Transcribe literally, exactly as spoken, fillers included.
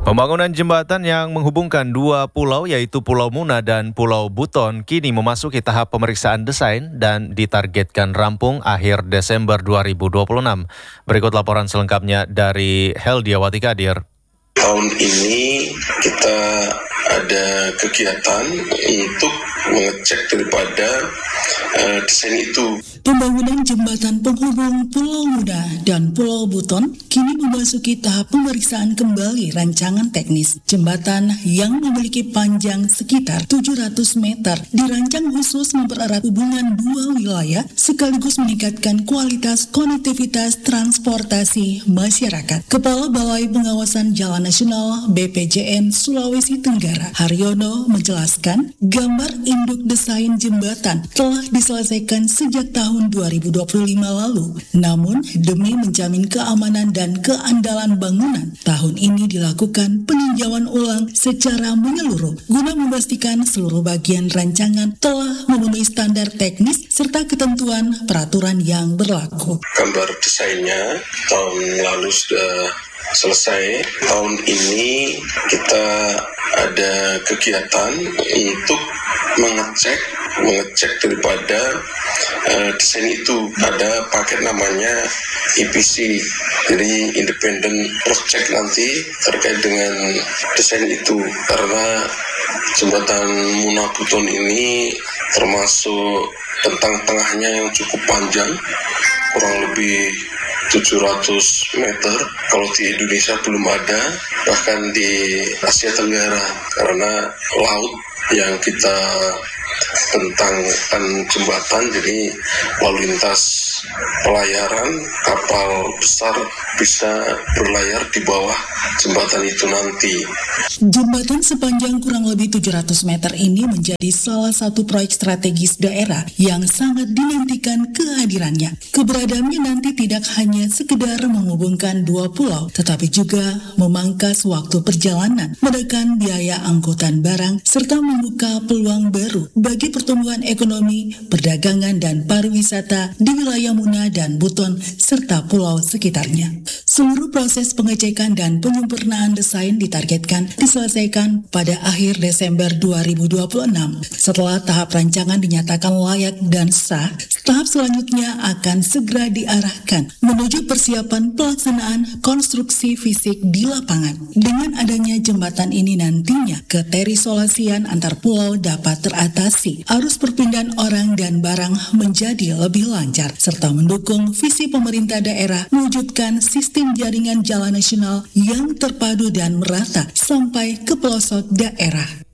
Pembangunan jembatan yang menghubungkan dua pulau yaitu Pulau Muna dan Pulau Buton kini memasuki tahap pemeriksaan desain dan ditargetkan rampung akhir Desember dua ribu dua puluh enam. Berikut laporan selengkapnya dari Heldiawati Kadir. Tahun ini kita ada kegiatan untuk mengecek daripada uh, desain itu. Pembangunan jembatan penghubung Pulau Muna dan Pulau Buton kini memasuki tahap pemeriksaan kembali rancangan teknis. Jembatan yang memiliki panjang sekitar tujuh ratus meter dirancang khusus mempererat hubungan dua wilayah sekaligus meningkatkan kualitas konektivitas transportasi masyarakat. Kepala Balai Pengawasan Jalan Nasional B P J N Sulawesi Tenggara, Haryono, menjelaskan gambar induk desain jembatan telah diselesaikan sejak tahun dua ribu dua puluh lima lalu. Namun, demi menjamin keamanan dan keandalan bangunan, tahun ini dilakukan peninjauan ulang secara menyeluruh guna memastikan seluruh bagian rancangan telah memenuhi standar teknis serta ketentuan peraturan yang berlaku. Gambar desainnya tahun lalu sudah selesai. Tahun ini kita ada kegiatan untuk mengecek mengecek daripada uh, desain itu. Ada paket namanya I P C, jadi Independent Cross Check nanti terkait dengan desain itu, karena jembatan Muna Buton ini termasuk tentang tengahnya yang cukup panjang, kurang lebih tujuh ratus meter. Kalau di Indonesia belum ada, bahkan di Asia Tenggara, karena laut yang kita bentangkan jembatan, jadi lalu lintas pelayaran kapal besar bisa berlayar di bawah jembatan itu nanti. Jembatan sepanjang kurang lebih tujuh ratus meter ini menjadi salah satu proyek strategis daerah yang sangat dinantikan kehadirannya. Keberadaannya nanti tidak hanya sekedar menghubungkan dua pulau, tetapi juga memangkas waktu perjalanan, menekan biaya angkutan barang, serta membuka peluang baru bagi pertumbuhan ekonomi, perdagangan, dan pariwisata di wilayah Muna dan Buton, serta pulau sekitarnya. Seluruh proses pengecekan dan penyempurnaan desain ditargetkan diselesaikan pada akhir Desember dua ribu dua puluh enam. Setelah tahap rancangan dinyatakan layak dan sah, tahap selanjutnya akan segera diarahkan menuju persiapan pelaksanaan konstruksi fisik di lapangan. Dengan adanya jembatan ini nantinya, keterisolasian antar pulau dapat teratasi, arus perpindahan orang dan barang menjadi lebih lancar, serta mendukung visi pemerintah daerah mewujudkan sistem jaringan jalan nasional yang terpadu dan merata sampai ke pelosok daerah.